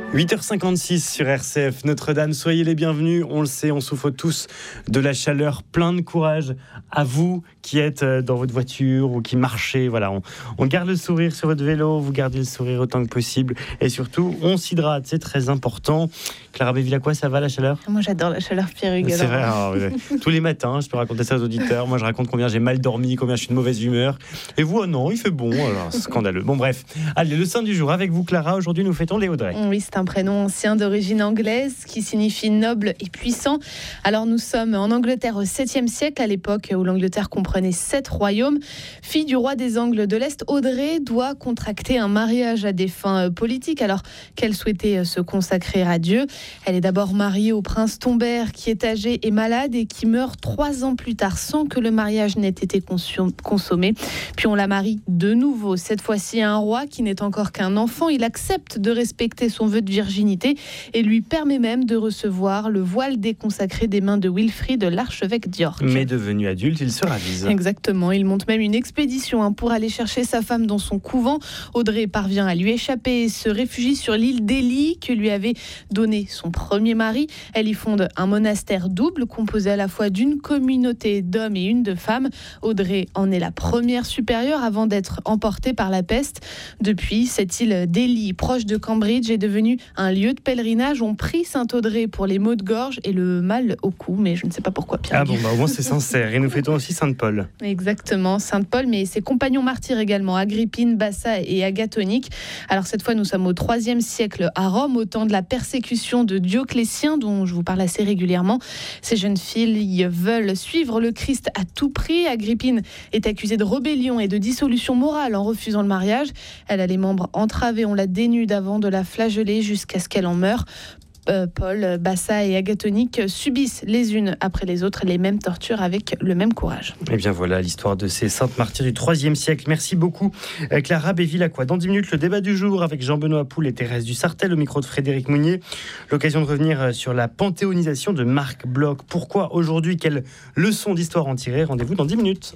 8h56 sur RCF, Notre-Dame, soyez les bienvenus. On le sait, on souffre tous de la chaleur, plein de courage à vous qui êtes dans votre voiture ou qui marchez. Voilà, on garde le sourire sur votre vélo, vous gardez le sourire autant que possible et surtout, on s'hydrate, c'est très important. Clara Béville-Lacroix, ça va la chaleur ? Moi j'adore la chaleur, Pierre-Hugues. C'est vrai, alors, tous les matins, je peux raconter ça aux auditeurs. Moi je raconte combien j'ai mal dormi, combien je suis de mauvaise humeur. Et vous, non, il fait bon, alors, scandaleux. Bon bref, allez, le saint du jour avec vous Clara, aujourd'hui nous fêtons Léo Drey. Oui, c'est un prénom ancien d'origine anglaise qui signifie noble et puissant. Alors nous sommes en Angleterre au 7e siècle, à l'époque où l'Angleterre comprenait 7 royaumes. Fille du roi des Angles de l'Est, Audrey doit contracter un mariage à des fins politiques alors qu'elle souhaitait se consacrer à Dieu. Elle est d'abord mariée au prince Tombert qui est âgé et malade et qui meurt 3 ans plus tard sans que le mariage n'ait été consommé. Puis on la marie de nouveau, cette fois-ci à un roi qui n'est encore qu'un enfant. Il accepte de respecter son vœu de virginité et lui permet même de recevoir le voile déconsacré des mains de Wilfrid, l'archevêque d'York. Mais devenu adulte, il se ravise. Exactement, il monte même une expédition pour aller chercher sa femme dans son couvent. Audrey parvient à lui échapper et se réfugie sur l'île d'Ely que lui avait donné son premier mari. Elle y fonde un monastère double composé à la fois d'une communauté d'hommes et une de femmes. Audrey en est la première supérieure avant d'être emportée par la peste. Depuis, cette île d'Ely, proche de Cambridge, est devenue un lieu de pèlerinage. On prie Saint-Audrey pour les maux de gorge et le mal au cou, mais je ne sais pas pourquoi, Pierre. Ah bon, au moins c'est sincère. Et nous fêtons aussi Sainte-Paul. Exactement, Sainte-Paul, mais ses compagnons martyrs également, Agrippine, Bassa et Agathonique. Alors cette fois, nous sommes au 3e siècle à Rome, au temps de la persécution de Dioclétien, dont je vous parle assez régulièrement. Ces jeunes filles veulent suivre le Christ à tout prix. Agrippine est accusée de rébellion et de dissolution morale en refusant le mariage. Elle a les membres entravés, on la dénude avant de la flageller jusqu'à ce qu'elle en meure. Paul, Bassa et Agathonique subissent les unes après les autres les mêmes tortures avec le même courage. Et bien voilà l'histoire de ces saintes martyrs du 3e siècle. Merci beaucoup Clara Béville-Lacroix. Dans 10 minutes, le débat du jour avec Jean-Benoît Poul et Thérèse Dussartel au micro de Frédéric Mounier. L'occasion de revenir sur la panthéonisation de Marc Bloch. Pourquoi aujourd'hui ? Quelle leçon d'histoire en tirer ? Rendez-vous dans 10 minutes.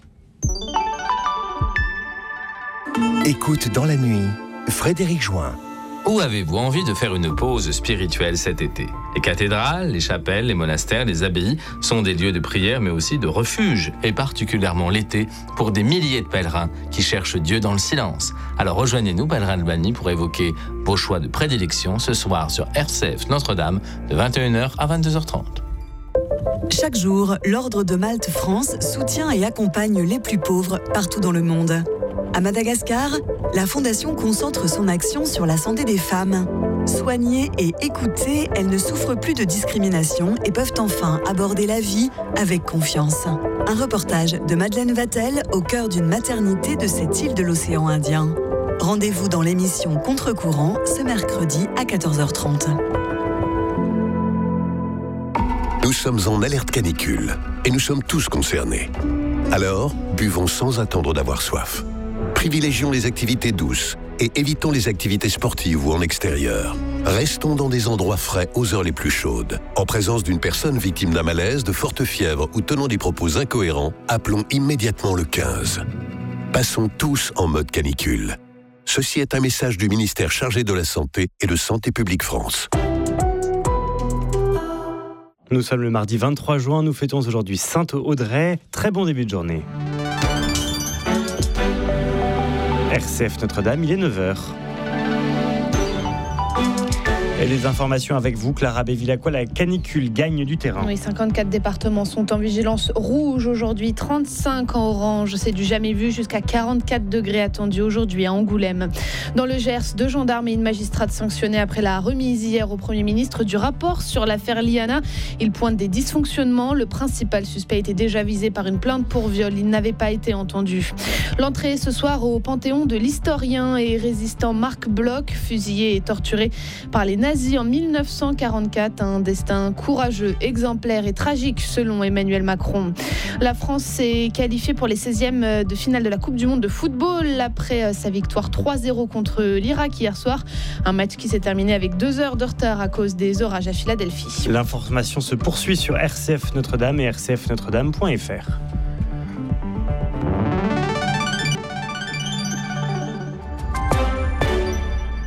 Écoute dans la nuit, Frédéric Join. Où avez-vous envie de faire une pause spirituelle cet été ? Les cathédrales, les chapelles, les monastères, les abbayes sont des lieux de prière mais aussi de refuge, et particulièrement l'été, pour des milliers de pèlerins qui cherchent Dieu dans le silence. Alors rejoignez-nous, Pèlerins Albanie, pour évoquer vos choix de prédilection ce soir sur RCF Notre-Dame de 21h à 22h30. Chaque jour, l'Ordre de Malte France soutient et accompagne les plus pauvres partout dans le monde. À Madagascar, la Fondation concentre son action sur la santé des femmes. Soignées et écoutées, elles ne souffrent plus de discrimination et peuvent enfin aborder la vie avec confiance. Un reportage de Madeleine Vatel au cœur d'une maternité de cette île de l'océan Indien. Rendez-vous dans l'émission Contre-courant ce mercredi à 14h30. Nous sommes en alerte canicule et nous sommes tous concernés. Alors, buvons sans attendre d'avoir soif. Privilégions les activités douces et évitons les activités sportives ou en extérieur. Restons dans des endroits frais aux heures les plus chaudes. En présence d'une personne victime d'un malaise, de forte fièvre ou tenant des propos incohérents, appelons immédiatement le 15. Passons tous en mode canicule. Ceci est un message du ministère chargé de la Santé et de Santé publique France. Nous sommes le mardi 23 juin, nous fêtons aujourd'hui Sainte-Audrey. Très bon début de journée. RCF Notre-Dame, il est 9h. Et les informations avec vous, Clara Béville-Lacroix, la canicule gagne du terrain. Oui, 54 départements sont en vigilance rouge aujourd'hui, 35 en orange. C'est du jamais vu, jusqu'à 44 degrés attendus aujourd'hui à Angoulême. Dans le Gers, 2 gendarmes et une magistrate sanctionnés après la remise hier au Premier ministre du rapport sur l'affaire Liana. Il pointe des dysfonctionnements. Le principal suspect était déjà visé par une plainte pour viol. Il n'avait pas été entendu. L'entrée ce soir au Panthéon de l'historien et résistant Marc Bloch, fusillé et torturé par les nazis en 1944, un destin courageux, exemplaire et tragique selon Emmanuel Macron. La France s'est qualifiée pour les 16e de finale de la Coupe du Monde de football après sa victoire 3-0 contre l'Irak hier soir. Un match qui s'est terminé avec 2 heures de retard à cause des orages à Philadelphie. L'information se poursuit sur RCF Notre-Dame et rcfnotredame.fr.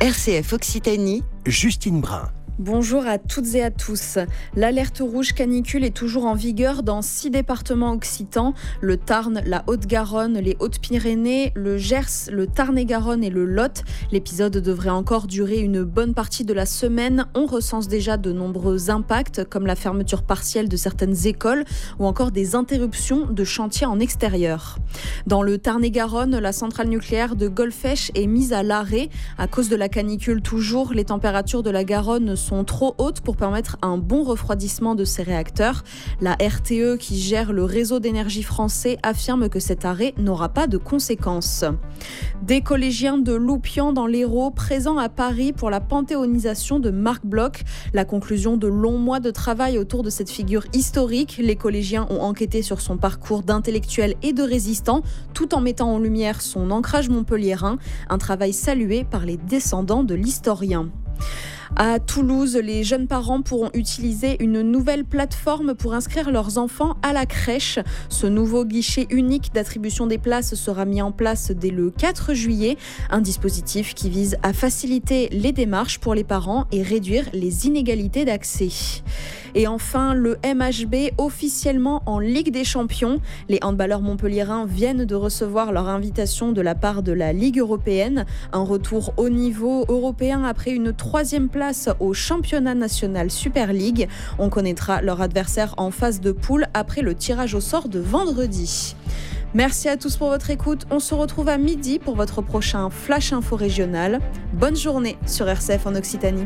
RCF Occitanie, Justine Brun. Bonjour à toutes et à tous. L'alerte rouge canicule est toujours en vigueur dans 6 départements occitans, le Tarn, la Haute-Garonne, les Hautes-Pyrénées, le Gers, le Tarn-et-Garonne et le Lot. L'épisode devrait encore durer une bonne partie de la semaine. On recense déjà de nombreux impacts comme la fermeture partielle de certaines écoles ou encore des interruptions de chantiers en extérieur. Dans le Tarn-et-Garonne, la centrale nucléaire de Golfech est mise à l'arrêt. À cause de la canicule toujours, les températures de la Garonne sont trop hautes pour permettre un bon refroidissement de ces réacteurs. La RTE, qui gère le réseau d'énergie français, affirme que cet arrêt n'aura pas de conséquences. Des collégiens de Loupian dans l'Hérault présents à Paris pour la panthéonisation de Marc Bloch. La conclusion de longs mois de travail autour de cette figure historique. Les collégiens ont enquêté sur son parcours d'intellectuel et de résistant, tout en mettant en lumière son ancrage montpelliérain, un travail salué par les descendants de l'historien. À Toulouse, les jeunes parents pourront utiliser une nouvelle plateforme pour inscrire leurs enfants à la crèche. Ce nouveau guichet unique d'attribution des places sera mis en place dès le 4 juillet. Un dispositif qui vise à faciliter les démarches pour les parents et réduire les inégalités d'accès. Et enfin, le MHB officiellement en Ligue des Champions. Les handballeurs montpelliérains viennent de recevoir leur invitation de la part de la Ligue européenne. Un retour au niveau européen après une 3e place au championnat national Super League. On connaîtra leur adversaire en phase de poule après le tirage au sort de vendredi. Merci à tous pour votre écoute. On se retrouve à midi pour votre prochain Flash Info régional. Bonne journée sur RCF en Occitanie.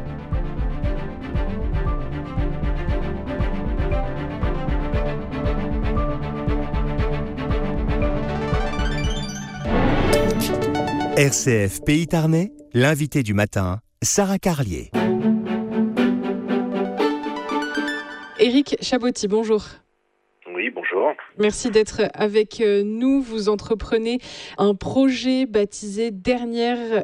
RCF Pays Tarnais, l'invité du matin, Sarah Carlier. Éric Chabotti, bonjour. Oui, bonjour. Merci d'être avec nous. Vous entreprenez un projet baptisé derrière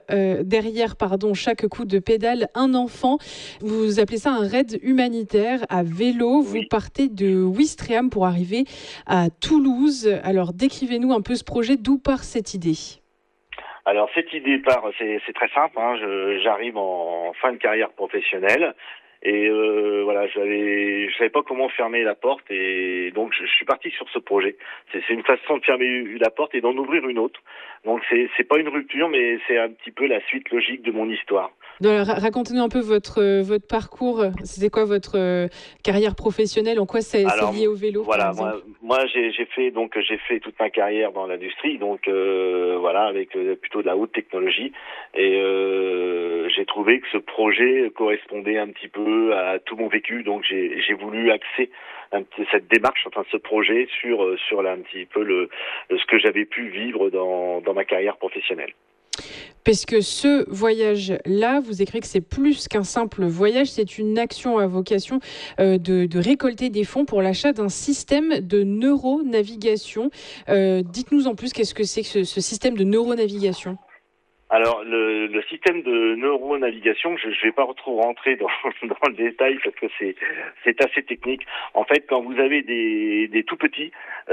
chaque coup de pédale, un enfant. Vous appelez ça un raid humanitaire à vélo. Vous partez de Ouistreham pour arriver à Toulouse. Alors, décrivez-nous un peu ce projet. D'où part cette idée ? Alors cette idée part, c'est très simple. J'arrive en fin de carrière professionnelle et voilà, je savais pas comment fermer la porte et donc je suis parti sur ce projet. C'est une façon de fermer la porte et d'en ouvrir une autre. Donc c'est pas une rupture, mais c'est un petit peu la suite logique de mon histoire. Alors, racontez-nous un peu votre parcours. C'était quoi votre carrière professionnelle ? En quoi c'est lié au vélo ? Voilà, moi j'ai fait toute ma carrière dans l'industrie, donc voilà, avec plutôt de la haute technologie, et j'ai trouvé que ce projet correspondait un petit peu à tout mon vécu, donc j'ai voulu axer cette démarche, ce projet sur un petit peu ce que j'avais pu vivre dans ma carrière professionnelle. Parce que ce voyage-là, vous écrivez que c'est plus qu'un simple voyage, c'est une action à vocation de récolter des fonds pour l'achat d'un système de neuronavigation. Dites-nous en plus, qu'est-ce que c'est que ce système de neuronavigation ? Alors, le système de neuronavigation, je vais pas trop rentrer dans le détail parce que c'est assez technique. En fait, quand vous avez des tout petits,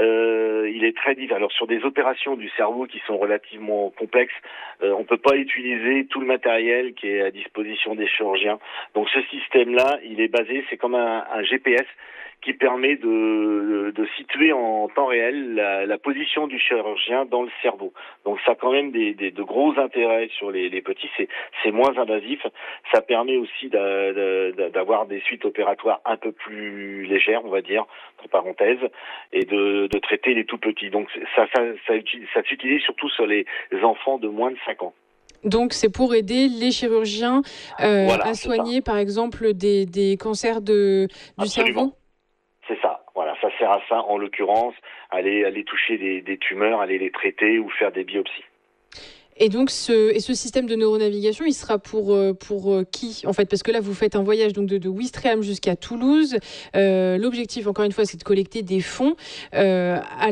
il est très difficile. Alors, sur des opérations du cerveau qui sont relativement complexes, on peut pas utiliser tout le matériel qui est à disposition des chirurgiens. Donc, ce système-là, il est basé, c'est comme un GPS qui permet de situer en temps réel la position du chirurgien dans le cerveau. Donc ça a quand même de gros intérêts sur les petits, c'est moins invasif, ça permet aussi d'avoir des suites opératoires un peu plus légères, on va dire, entre parenthèses, et de traiter les tout petits. Donc ça s'utilise surtout sur les enfants de moins de 5 ans. Donc, c'est pour aider les chirurgiens à soigner, par exemple, des cancers du cerveau ? C'est ça, voilà, ça sert à ça en l'occurrence, aller toucher des tumeurs, aller les traiter ou faire des biopsies. Et donc, ce système de neuronavigation, il sera pour qui, en fait ? Parce que là, vous faites un voyage donc de Ouistreham jusqu'à Toulouse. L'objectif, encore une fois, c'est de collecter des fonds.